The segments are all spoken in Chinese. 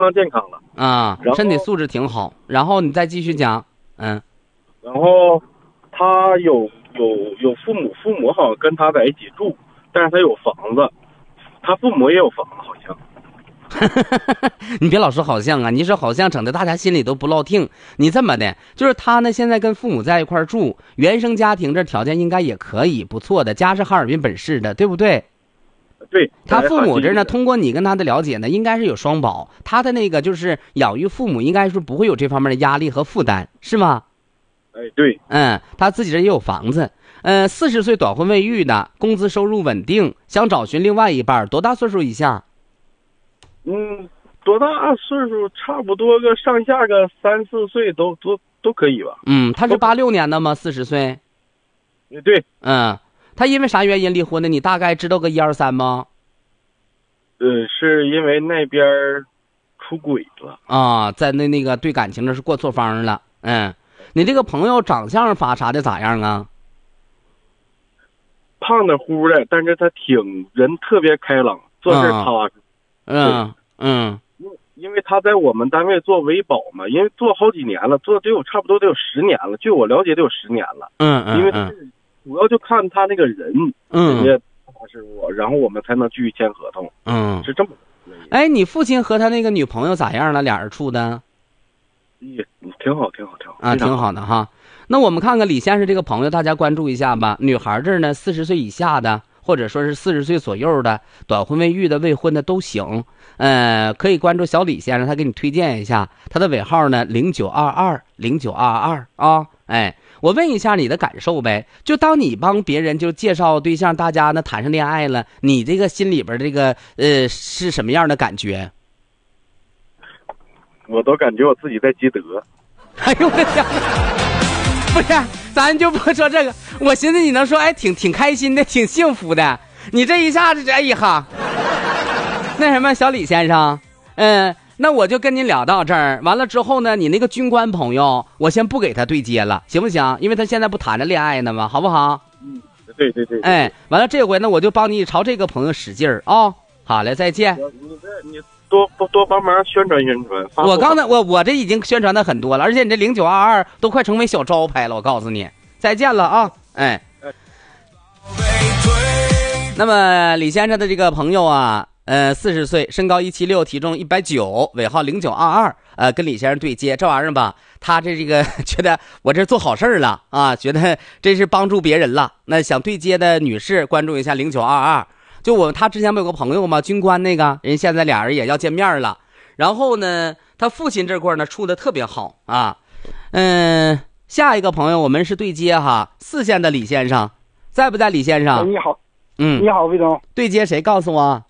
常健康了啊， 然后身体素质挺好。然后你再继续讲，嗯。 然后他有父母，父母好像跟他在一起住，但是他有房子，他父母也有房子好像。 你别老说好像啊，你说好像整的大家心里都不落听。你这么的，就是他呢现在跟父母在一块儿住，原生家庭这条件应该也可以不错的，家是哈尔滨本市的，对不对？ 对， 他父母这呢， 在通过你跟他的了解呢，应该是有双保，他的那个就是养育父母，应该是不会有这方面的压力和负担，是吗？ 哎对， 他自己这也有房子，40岁短婚未育的，工资收入稳定，想找寻另外一半，多大岁数以下？ 多大岁数？差不多个上下个3、4岁都可以吧。 他是86年的吗？40岁？ 对， 他因为啥原因离婚的？你大概知道个1、2、3吗？ 是因为那边出轨了啊，在那个对感情这是过错方了。你这个朋友长相啥的咋样啊？ 胖的乎的，但是他人特别开朗，做事踏实。因为他在我们单位做维保嘛，因为做好几年了，差不多得有10年了，据我了解得有10年了。因为主要就看他那个人，人家踏实我，然后我们才能继续签合同。是这么。 哎，你父亲和他那个女朋友咋样了？俩人处的？ 挺好啊，挺好的哈。那我们看看李先生这个朋友，大家关注一下吧。女孩这儿呢，40岁以下的，或者说是40岁左右的，短婚未育的、未婚的都行。可以关注小李先生，他给你推荐一下，他的尾号呢09220922啊。我问一下你的感受呗，就当你帮别人就介绍对象，大家呢谈上恋爱了，你这个心里边这个是什么样的感觉？ 我都感觉我自己在积德。 哎呦我的天！不是，咱就不说这个。我寻思你能说，挺开心的，挺幸福的。你这一下子，哎呀，那什么，小李先生，那我就跟您聊到这儿。完了之后呢，你那个军官朋友，我先不给他对接了，行不行？因为他现在不谈着恋爱呢吗？好不好？ 对。 完了这回呢，我就帮你朝这个朋友使劲儿啊。好嘞，再见。 你多帮忙宣传宣传。 我刚才我这已经宣传的很多了，而且你这0922都快成为小招牌了。我告诉你，再见了啊！那么李先生的这个朋友啊，40岁，身高176，体重190，尾号0922，跟李先生对接这玩意儿吧，他这个觉得我这做好事了啊，觉得这是帮助别人了。那想对接的女士关注一下0922。就他之前不有个朋友吗？军官那个人，现在俩人也要见面了。然后呢，他父亲这块呢处的特别好啊。下一个朋友我们是对接哈，4线的李先生，在不在？李先生， 你好。你好，魏总。 对接谁？告诉我。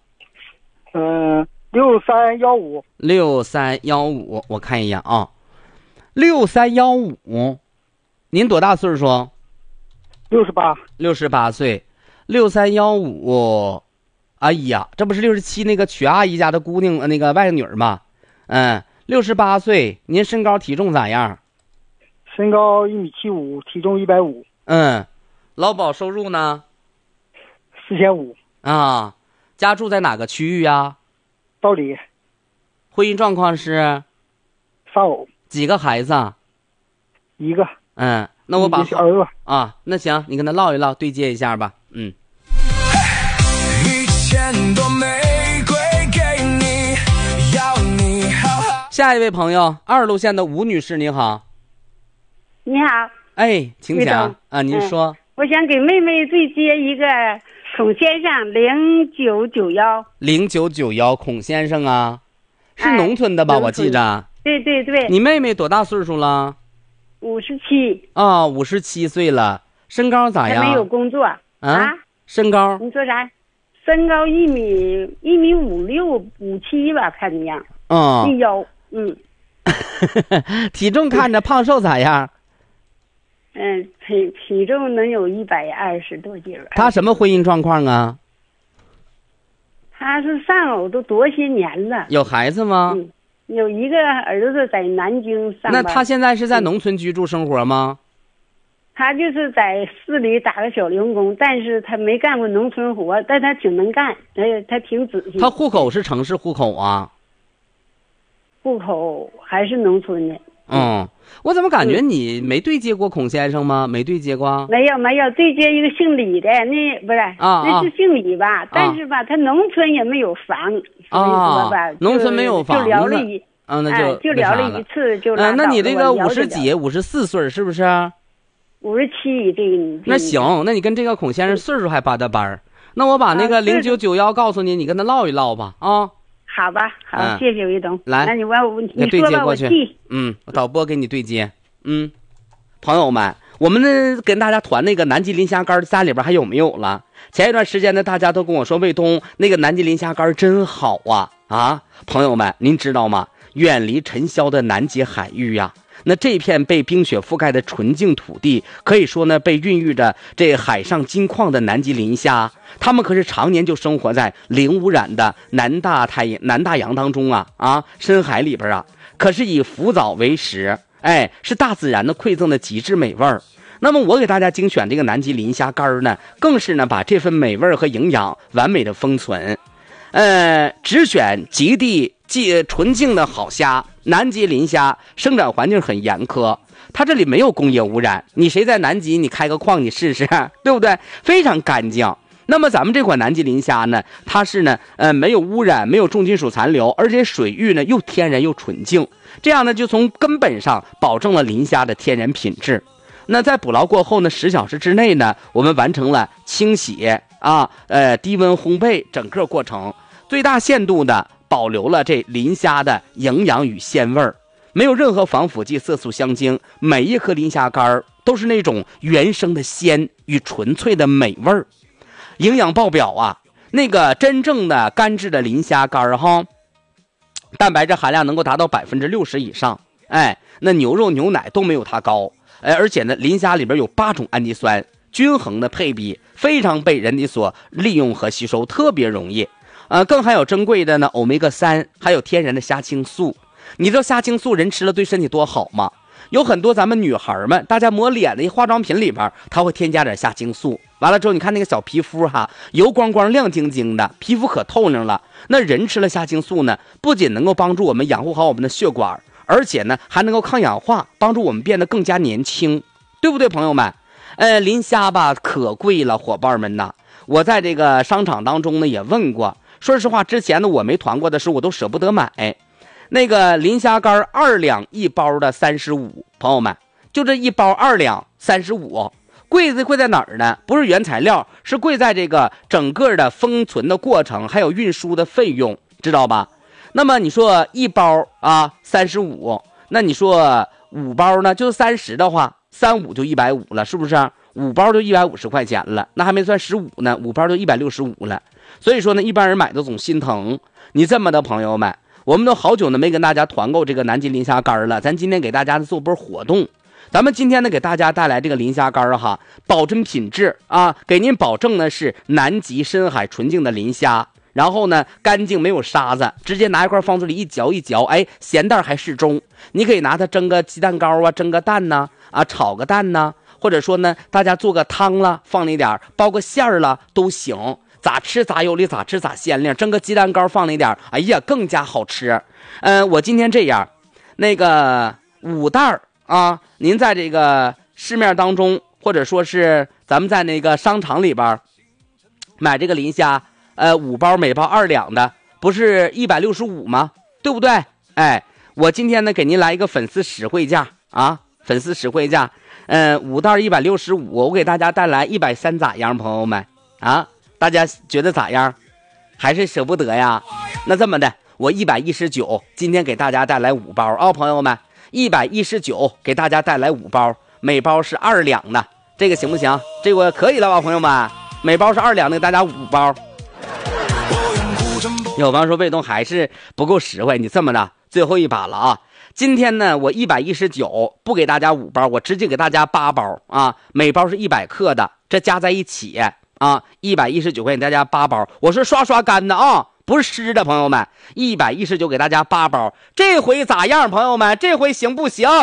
6315。 6315，我看一眼啊。6315，您多大岁数 ？68。 68岁。6315，哎呀，这不是67那个曲阿姨家的姑娘那个外甥女吗？68岁，您身高体重咋样？ 身高1.75米，体重150。 劳保收入呢 ？4500。 啊，家住在哪个区域呀？ 道里。 婚姻状况是？ 丧偶。 几个孩子 ？1个。 那我把儿子啊，那行，你跟他唠一唠，对接一下吧。下一位朋友，2路线的吴女士，你好。 你好。 请讲啊，您说。 我想给妹妹对接一个孔先生，0991。 0991，孔先生啊，是农村的吧？我记着。 对。 你妹妹多大岁数了 ？57。 啊，57岁了。身高咋样？ 还没有工作啊？ 身高？ 你说啥？身高1.56米57吧，看你样。1腰。 体重看着胖瘦咋样？ 体重能有120多斤了。 他什么婚姻状况啊？ 他是丧偶都多些年了。 有孩子吗？ 有一个儿子在南京上班。 那他现在是在农村居住生活吗？ 他就是在市里打个小零工，但是他没干过农村活，但他挺能干，他挺仔细。 他户口是城市户口啊？ 户口还是农村的。 我怎么感觉你没对接过孔先生吗？没对接过？ 没有对接一个姓李的，那不是那是姓李吧？但是吧，他农村也没有房，所以说吧， 农村没有房子， 就聊了就聊了一次就拉倒了。 那你这个54岁是不是 ？57，这个那行，那你跟这个孔先生岁数还搭班那我把那个0991告诉你，你跟他唠一唠吧啊。 好吧，好，谢谢魏东。 来， 那你对接过去。 导播给你对接。朋友们，我们呢跟大家团那个南极磷虾干家里边还有没有了？前一段时间呢，大家都跟我说魏东那个南极磷虾干真好啊！朋友们，您知道吗？远离尘嚣的南极海域呀，那这片被冰雪覆盖的纯净土地，可以说呢被孕育着这海上金矿的南极磷虾，它们可是常年就生活在零污染的南大洋当中深海里边可是以浮藻为食，是大自然的馈赠的极致美味儿。那么我给大家精选这个南极磷虾干呢，更是呢把这份美味和营养完美的封存。只选极地纯净的好虾。南极磷虾生长环境很严苛，它这里没有工业污染，你谁在南极你开个矿你试试，对不对？非常干净。那么咱们这款南极磷虾呢，它是呢没有污染，没有重金属残留，而且水域呢又天然又纯净，这样呢就从根本上保证了磷虾的天然品质。那在捕捞过后呢10小时之内呢，我们完成了清洗低温烘焙整个过程，最大限度的保留了这磷虾的营养与鲜味儿，没有任何防腐剂、色素、香精，每一颗磷虾干都是那种原生的鲜与纯粹的美味儿。营养爆表那个真正的干制的磷虾干蛋白质含量能够达到60%以上，那牛肉牛奶都没有它高，而且呢磷虾里边有8种氨基酸，均衡的配比，非常被人体所利用和吸收，特别容易。更含有珍贵的呢欧米伽3，还有天然的虾青素。你知道虾青素人吃了对身体多好吗？有很多咱们女孩们，大家抹脸的化妆品里边，它会添加点虾青素。完了之后，你看那个小皮肤油光光亮晶晶的，皮肤可透亮了。那人吃了虾青素呢，不仅能够帮助我们养护好我们的血管，而且呢还能够抗氧化，帮助我们变得更加年轻，对不对，朋友们？磷虾吧可贵了，伙伴们呐！我在这个商场当中呢也问过。说实话，之前呢我没团过的时候，我都舍不得买。那个磷虾干2两一包的35，朋友们，就这一包2两35，贵在哪儿呢？不是原材料，是贵在这个整个的封存的过程，还有运输的费用，知道吧？那么你说一包35，那你说5包呢？就是30的话，35就150了，是不是？5包就150块钱了，那还没算15呢，5包就165了。所以说呢，一般人买的总心疼。你这么的朋友们，我们都好久呢没跟大家团购这个南极磷虾干了，咱今天给大家做波活动。咱们今天呢给大家带来这个磷虾干保真品质给您保证呢是南极深海纯净的磷虾，然后呢干净没有沙子，直接拿一块放嘴里一嚼一嚼，咸淡还适中。你可以拿它蒸个鸡蛋糕蒸个蛋呢炒个蛋呢，或者说呢大家做个汤了，放那点包个馅儿了都行。咋吃咋有理，咋吃咋鲜亮，蒸个鸡蛋糕放那点，哎呀更加好吃。我今天这样，那个5袋您在这个市面当中，或者说是咱们在那个商场里边买这个磷虾，5包每包2两的，不是165吗？对不对？我今天呢给您来一个粉丝实惠价粉丝实惠价，5袋165，我给大家带来130，咋样，朋友们大家觉得咋样？还是舍不得呀？那这么的，我119，今天给大家带来5包朋友们，119给大家带来5包，每包是2两的，这个行不行？这个可以了吧，朋友们？每包是2两的，给大家5包。有朋友说魏东还是不够实惠，你这么的，最后一把了今天呢，我119不给大家5包，我直接给大家8包每包是100克的，这加在一起119块钱，大家8包，我是刷干的不是湿的，朋友们，119给大家8包，这回咋样，朋友们？这回行不行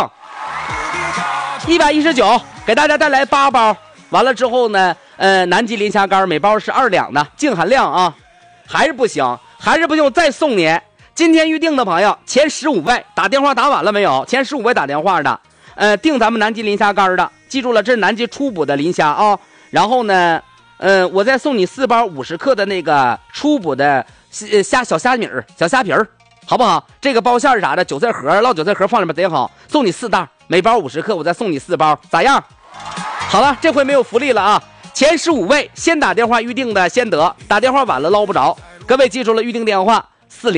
？119给大家带来8包，完了之后呢，南极磷虾干每包是2两的净含量还是不行，我再送您今天预定的朋友前15位打电话打晚了没有？前15位打电话的，订咱们南极磷虾干的，记住了，这是南极初捕的磷虾啊。然后呢，我再送你4包50克的那个初捕的小虾米小虾皮儿，好不好？这个包馅儿啥的，韭菜盒烙韭菜盒放里面贼好，送你4袋，每包50克，我再送你4包，咋样？好了，这回没有福利了啊！前15位先打电话预定的先得，打电话晚了捞不着。各位记住了，预定电话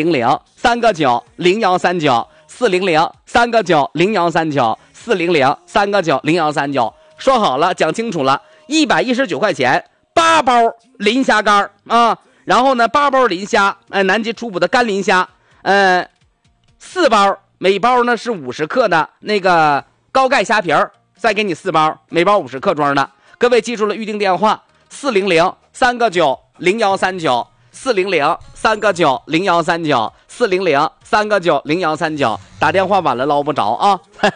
400-3个9-0139，400-3个9-0139，400-3个9-0139。说好了，讲清楚了，119块钱8包磷虾干啊，然后呢8包磷虾，南极初捕的干磷虾，4包，每包呢是50克的那个高钙虾皮儿，再给你4包，每包50克装的。各位记住了，预定电话400-3个9-0139，400-3个9-0139，400-3个9-0139，打电话晚了捞不着啊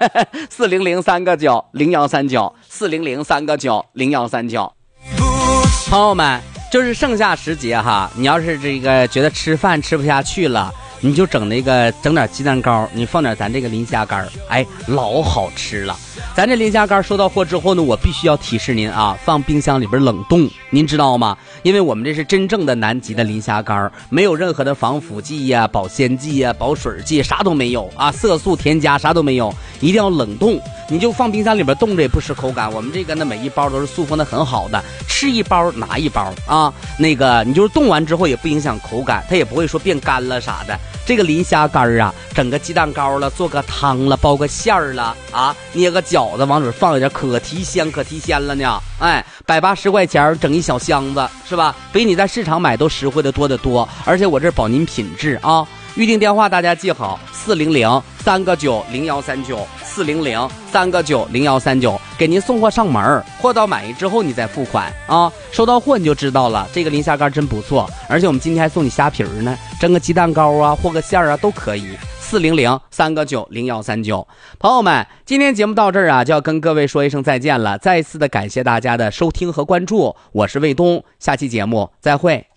，400-3个9-0139，400-3个9-0139。朋友们，就是盛夏时节哈，你要是这个觉得吃饭吃不下去了，你就整点鸡蛋糕，你放点咱这个磷虾干，哎，老好吃了。咱这磷虾干收到货之后呢，我必须要提示您啊，放冰箱里边冷冻，您知道吗？因为我们这是真正的南极的磷虾干，没有任何的防腐剂呀、保鲜剂呀、保水剂，啥都没有啊，色素添加啥都没有，一定要冷冻。你就放冰箱里边冻着也不失口感。我们这个呢，每一包都是塑封的很好的，吃一包拿一包啊。那个你就是冻完之后也不影响口感，它也不会说变干了啥的。这个磷虾干啊，整个鸡蛋糕了，做个汤了，包个馅儿了啊，捏个饺子往里放一点，可提鲜了呢。哎，180块钱整一小箱子是吧？比你在市场买都实惠的多得多，而且我这保您品质啊。预定电话大家记好，400-3个9-0139，400-3个9-0139，给您送货上门，货到满意之后你再付款啊。收到货你就知道了，这个磷虾干真不错，而且我们今天还送你虾皮儿呢，蒸个鸡蛋糕啊，和个馅儿啊都可以。400-3个9-0139。朋友们，今天节目到这儿啊，就要跟各位说一声再见了，再一次的感谢大家的收听和关注，我是卫东，下期节目再会。